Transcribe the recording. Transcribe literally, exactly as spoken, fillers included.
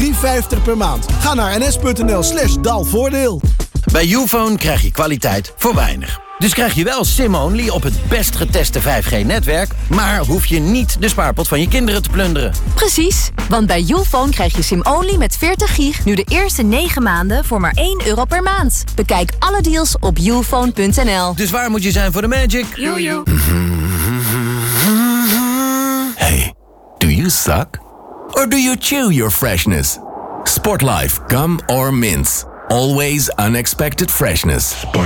drie vijftig per maand. Ga naar ns.nl slash daalvoordeel. Bij Youfone krijg je kwaliteit voor weinig. Dus krijg je wel SIM-only op het best geteste vijf G-netwerk... maar hoef je niet de spaarpot van je kinderen te plunderen. Precies, want bij Youfone krijg je SIM-only met veertig gig... nu de eerste negen maanden voor maar één euro per maand. Bekijk alle deals op youfone punt n l. Dus waar moet je zijn voor de magic? Jojo. Hey, do you suck? Or do you chew your freshness? Sportlife, gum or mints. Always unexpected freshness.